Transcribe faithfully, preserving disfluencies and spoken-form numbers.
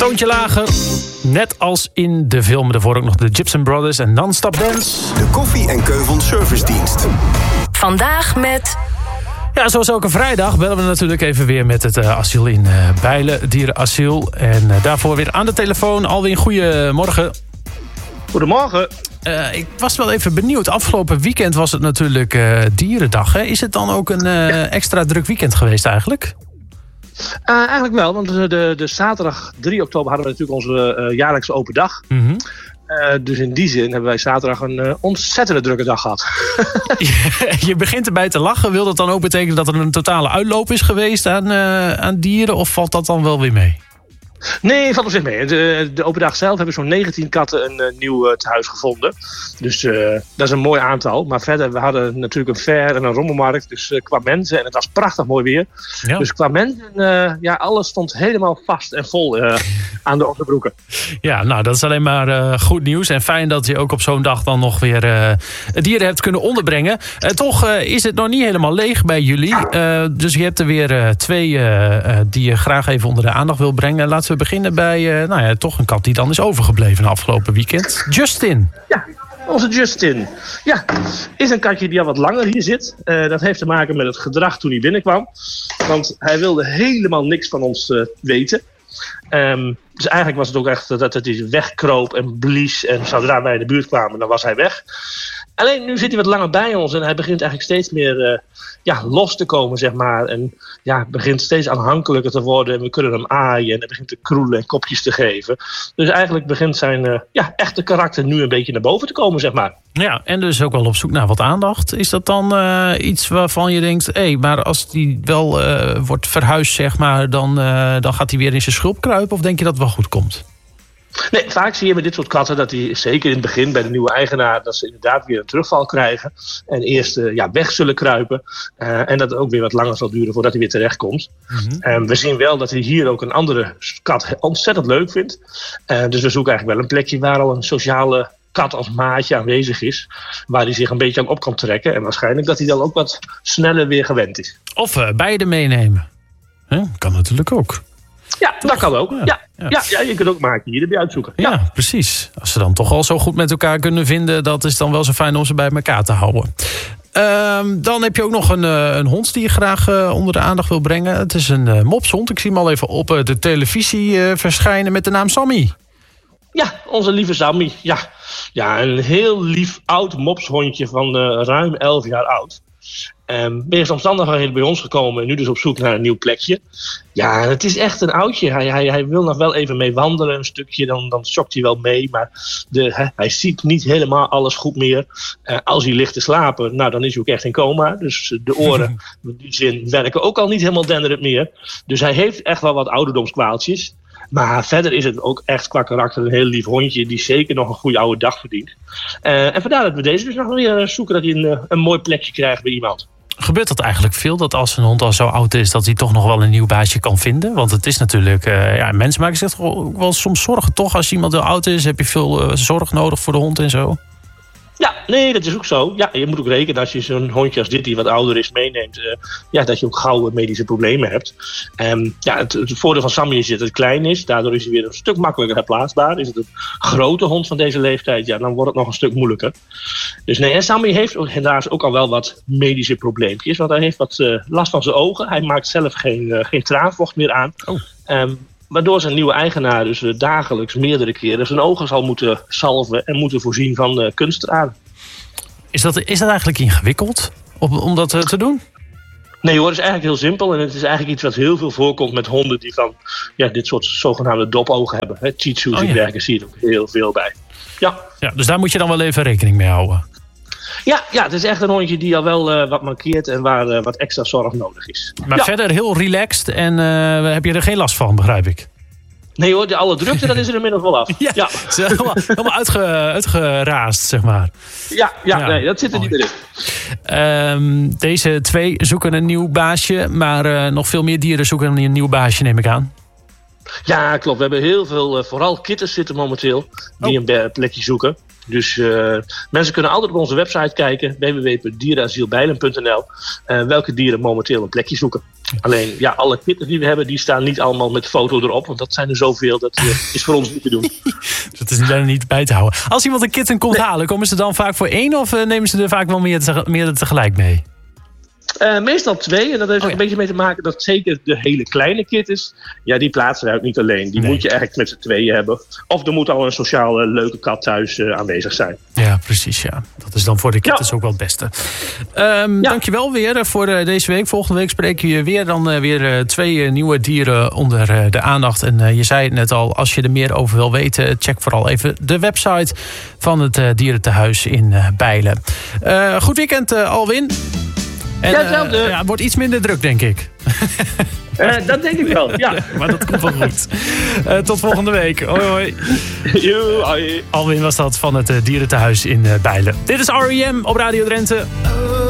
Toontje lager. Net als in de film daarvoor ook nog de Gibson Brothers en Non-Stop Dance. De Koffie en Keuvels Servicedienst. Vandaag met... Ja, zoals elke vrijdag bellen we natuurlijk even weer met het uh, asiel in uh, Bijlen, dierenasiel. En uh, daarvoor weer aan de telefoon. Alwin, goedemorgen. Goedemorgen. Uh, ik was wel even benieuwd. Afgelopen weekend was het natuurlijk uh, Dierendag. Hè? Is het dan ook een uh, ja. extra druk weekend geweest eigenlijk? Uh, eigenlijk wel, want de, de, de zaterdag drie oktober hadden we natuurlijk onze uh, jaarlijkse open dag. Mm-hmm. Uh, dus in die zin hebben wij zaterdag een uh, ontzettende drukke dag gehad. Je begint erbij te lachen. Wil dat dan ook betekenen dat er een totale uitloop is geweest aan, uh, aan dieren? Of valt dat dan wel weer mee? Nee, valt op zich mee. De, de open dag zelf hebben zo'n negentien katten een uh, nieuw uh, tehuis gevonden. Dus uh, dat is een mooi aantal. Maar verder, we hadden natuurlijk een fair en een rommelmarkt. Dus uh, qua mensen, en het was prachtig mooi weer. Ja. Dus qua mensen, uh, ja, alles stond helemaal vast en vol uh, aan de onderbroeken. Ja, nou, dat is alleen maar uh, goed nieuws. En fijn dat je ook op zo'n dag dan nog weer uh, dieren hebt kunnen onderbrengen. Uh, toch uh, is het nog niet helemaal leeg bij jullie. Uh, dus je hebt er weer uh, twee uh, uh, die je graag even onder de aandacht wil brengen. Laten we beginnen bij uh, nou ja, toch een kat die dan is overgebleven afgelopen weekend. Justin. Ja, onze Justin. Ja, is een katje die al wat langer hier zit. Uh, dat heeft te maken met het gedrag toen hij binnenkwam. Want hij wilde helemaal niks van ons uh, weten. Um, dus eigenlijk was het ook echt dat hij wegkroop en blies. En zodra wij in de buurt kwamen, dan was hij weg. Alleen nu zit hij wat langer bij ons en hij begint eigenlijk steeds meer uh, ja, los te komen, zeg maar. En ja, begint steeds aanhankelijker te worden en we kunnen hem aaien en hij begint te kroelen en kopjes te geven. Dus eigenlijk begint zijn uh, ja, echte karakter nu een beetje naar boven te komen, zeg maar. Ja, en dus ook wel op zoek naar wat aandacht. Is dat dan uh, iets waarvan je denkt, hé, hey, maar als die wel uh, wordt verhuisd, zeg maar, dan, uh, dan gaat hij weer in zijn schulp kruipen? Of denk je dat het wel goed komt? Nee, vaak zie je bij dit soort katten dat die zeker in het begin bij de nieuwe eigenaar dat ze inderdaad weer een terugval krijgen en eerst uh, ja, weg zullen kruipen uh, en dat het ook weer wat langer zal duren voordat hij weer terecht komt. Mm-hmm. Um, we zien wel dat hij hier ook een andere kat ontzettend leuk vindt. Uh, dus we zoeken eigenlijk wel een plekje waar al een sociale kat als maatje aanwezig is, waar hij zich een beetje aan op kan trekken en waarschijnlijk dat hij dan ook wat sneller weer gewend is. Of uh, beide meenemen. Huh? Kan natuurlijk ook. Ja, toch? Dat kan ook. Ja. Ja. Ja. Ja, ja, je kunt ook maatje hier erbij uitzoeken. Ja. ja, precies. Als ze dan toch al zo goed met elkaar kunnen vinden, dat is dan wel zo fijn om ze bij elkaar te houden. Um, dan heb je ook nog een, uh, een hond die je graag uh, onder de aandacht wil brengen. Het is een uh, mopshond. Ik zie hem al even op uh, de televisie uh, verschijnen met de naam Sammy. Ja, onze lieve Sammy. Ja, ja een heel lief oud mopshondje van uh, ruim elf jaar oud. Um, ben je omstandigheden bij ons gekomen en nu dus op zoek naar een nieuw plekje. Ja, het is echt een oudje. Hij, hij, hij wil nog wel even mee wandelen een stukje, dan, dan shokt hij wel mee. Maar de, he, hij ziet niet helemaal alles goed meer. Uh, als hij ligt te slapen, nou dan is hij ook echt in coma. Dus de oren in die zin werken ook al niet helemaal denderend meer. Dus hij heeft echt wel wat ouderdomskwaaltjes. Maar verder is het ook echt qua karakter een heel lief hondje die zeker nog een goede oude dag verdient. Uh, en vandaar dat we deze dus nog weer zoeken dat hij een, een mooi plekje krijgt bij iemand. Gebeurt dat eigenlijk veel, dat als een hond al zo oud is dat hij toch nog wel een nieuw baasje kan vinden? Want het is natuurlijk, uh, ja, mensen maken zich ook wel soms zorgen toch. Als iemand heel oud is, heb je veel uh, zorg nodig voor de hond en zo. Ja, nee, dat is ook zo. Ja, je moet ook rekenen als je zo'n hondje als dit die wat ouder is meeneemt, uh, ja, dat je ook gauw medische problemen hebt. Um, ja, het, het voordeel van Sammy is dat het klein is. Daardoor is hij weer een stuk makkelijker herplaatsbaar. Is het een grote hond van deze leeftijd, ja, dan wordt het nog een stuk moeilijker. Dus nee, en Sammy heeft ook, helaas ook al wel wat medische probleempjes. Want hij heeft wat uh, last van zijn ogen. Hij maakt zelf geen, uh, geen traanvocht meer aan. Oh. Um, Waardoor zijn nieuwe eigenaar dus uh, dagelijks meerdere keren zijn ogen zal moeten salven en moeten voorzien van uh, kunsttranen. Is dat, is dat eigenlijk ingewikkeld om, om dat uh, te doen? Nee hoor, het is eigenlijk heel simpel. En het is eigenlijk iets wat heel veel voorkomt met honden die van ja, dit soort zogenaamde dopogen hebben. Hè, Shih Tzus in werken zie je er ook heel veel bij. Ja. Ja, dus daar moet je dan wel even rekening mee houden. Ja, ja, het is echt een hondje die al wel uh, wat markeert en waar uh, wat extra zorg nodig is. Maar ja. verder heel relaxed en uh, heb je er geen last van, begrijp ik? Nee hoor, de alle drukte dat is er inmiddels wel af. Ja, ja. Het is helemaal, helemaal uitge, uitgeraasd, zeg maar. Ja, ja, ja. Nee, dat zit er niet meer in. Um, deze twee zoeken een nieuw baasje, maar uh, nog veel meer dieren zoeken een nieuw baasje, neem ik aan. Ja, klopt. We hebben heel veel, uh, vooral kittens zitten momenteel, die oh. een plekje zoeken. Dus uh, mensen kunnen altijd op onze website kijken, w w w punt dierenasielbijlen punt n l, uh, welke dieren momenteel een plekje zoeken. Alleen, ja, alle kittens die we hebben, die staan niet allemaal met foto erop. Want dat zijn er zoveel, dat uh, is voor ons niet te doen. Dat is er niet bij te houden. Als iemand een kitten komt nee. halen, komen ze dan vaak voor één? Of uh, nemen ze er vaak wel meer, te, meer tegelijk mee? Uh, meestal twee. En dat heeft oh, ja. een beetje mee te maken dat zeker de hele kleine kittens, ja, die plaatsen we ook niet alleen. Die nee. moet je eigenlijk met z'n tweeën hebben. Of er moet al een sociaal uh, leuke kat thuis uh, aanwezig zijn. Ja, precies. Ja. Dat is dan voor de kittens ja. ook wel het beste. Um, ja. Dankjewel weer voor uh, deze week. Volgende week spreken je weer dan uh, weer uh, twee uh, nieuwe dieren onder uh, de aandacht. En uh, je zei het net al, als je er meer over wil weten, check vooral even de website van het uh, dierentehuis in uh, Bijlen. Uh, goed weekend, uh, Alwin. En, ja, hetzelfde. Uh, ja, het wordt iets minder druk, denk ik. Uh, dat denk ik wel, ja. Maar dat komt wel goed. Uh, tot volgende week. Hoi, hoi. Yo, hoi. Alwin was dat van het uh, dierentehuis in uh, Bijlen. Dit is R E M op Radio Drenthe.